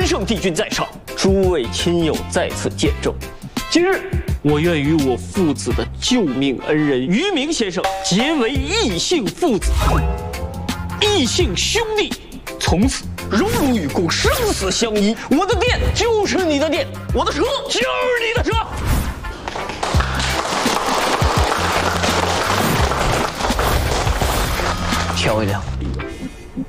关圣帝君在上，诸位亲友在此见证。今日，我愿与我父子的救命恩人于明先生结为异姓父子、异姓兄弟，从此荣辱与共，生死相依。我的店就是你的店，我的车就是你的车。挑一辆。